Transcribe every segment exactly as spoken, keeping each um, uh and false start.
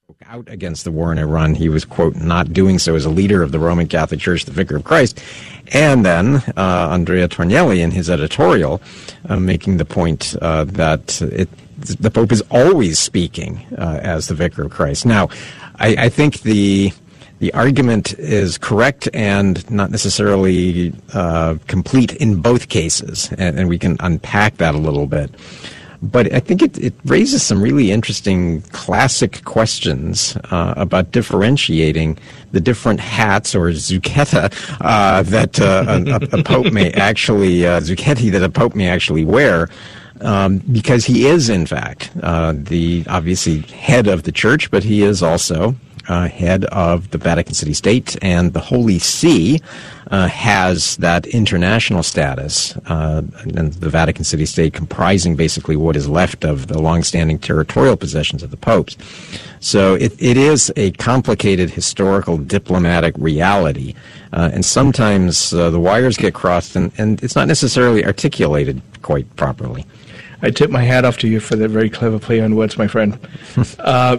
out against the war in Iran. He was, quote, not doing so as a leader of the Roman Catholic Church, the Vicar of Christ. And then uh, Andrea Tornielli in his editorial uh, making the point uh, that it, the Pope is always speaking uh, as the Vicar of Christ. Now, I, I think the the argument is correct and not necessarily uh, complete in both cases, and, and we can unpack that a little bit. But I think it, it raises some really interesting classic questions uh, about differentiating the different hats or zucchetto uh, that uh, a, a pope may actually uh, zucchetti that a pope may actually wear, um, because he is in fact uh, the obviously head of the church, but he is also Uh, head of the Vatican City State, and the Holy See uh, has that international status, uh, and the Vatican City State comprising basically what is left of the longstanding territorial possessions of the popes. So it, it is a complicated historical diplomatic reality, uh, and sometimes uh, the wires get crossed, and, and it's not necessarily articulated quite properly. I tip my hat off to you for that very clever play on words, my friend. uh,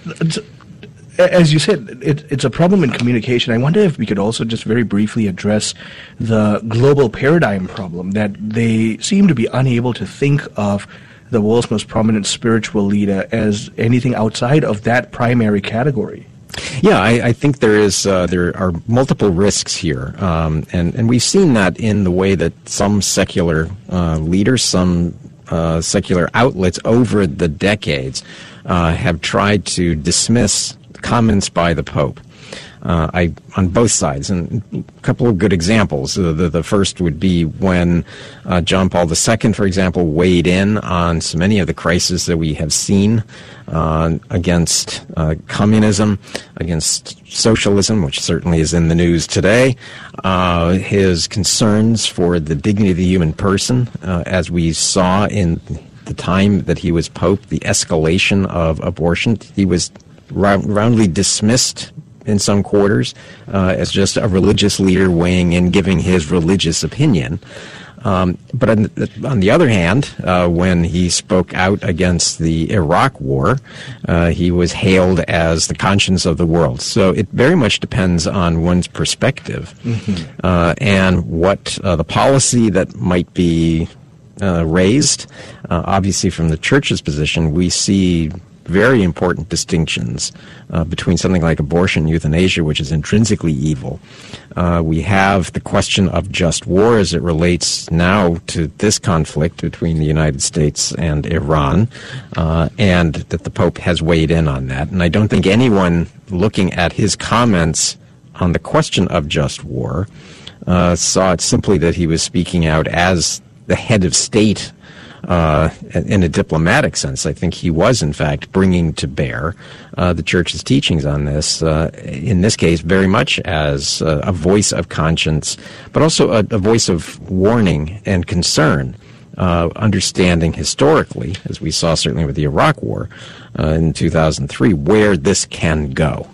As you said, it, it's a problem in communication. I wonder if we could also just very briefly address the global paradigm problem, that they seem to be unable to think of the world's most prominent spiritual leader as anything outside of that primary category. Yeah, I, I think there is uh, there are multiple risks here, um, and and we've seen that in the way that some secular uh, leaders, some uh, secular outlets over the decades uh, have tried to dismiss comments by the Pope, uh, I on both sides, and a couple of good examples. Uh, the, the first would be when uh, John Paul the Second, for example, weighed in on so many of the crises that we have seen uh, against uh, communism, against socialism, which certainly is in the news today. Uh, his concerns for the dignity of the human person, uh, as we saw in the time that he was Pope, the escalation of abortion. He was roundly dismissed in some quarters uh, as just a religious leader weighing in, giving his religious opinion. Um, but on the, on the other hand, uh, when he spoke out against the Iraq war, uh, he was hailed as the conscience of the world. So it very much depends on one's perspective, mm-hmm. uh, and what uh, the policy that might be uh, raised. Uh, obviously, from the church's position, we see very important distinctions uh, between something like abortion, euthanasia, which is intrinsically evil. Uh, we have the question of just war as it relates now to this conflict between the United States and Iran, uh, and that the Pope has weighed in on that. And I don't think anyone looking at his comments on the question of just war uh, saw it simply that he was speaking out as the head of state. Uh, in a diplomatic sense, I think he was, in fact, bringing to bear uh, the Church's teachings on this, uh, in this case, very much as uh, a voice of conscience, but also a, a voice of warning and concern, uh, understanding historically, as we saw certainly with the Iraq War uh, in two thousand three, where this can go.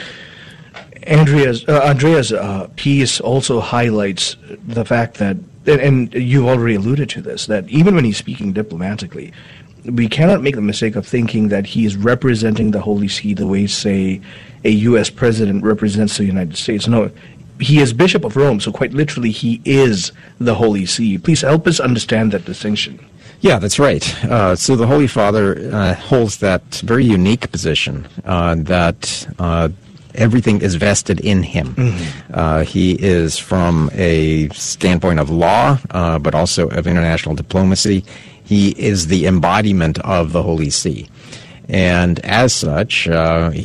Andrea's, uh, Andrea's uh, piece also highlights the fact that, and you've already alluded to this, that even when he's speaking diplomatically, we cannot make the mistake of thinking that he is representing the Holy See the way, say, a U S president represents the United States. No, he is Bishop of Rome, so quite literally he is the Holy See. Please help us understand that distinction. Yeah, that's right. Uh, so the Holy Father uh, holds that very unique position uh, that uh, everything is vested in him. Mm-hmm. Uh, he is, from a standpoint of law, uh, but also of international diplomacy, he is the embodiment of the Holy See. And as such, uh,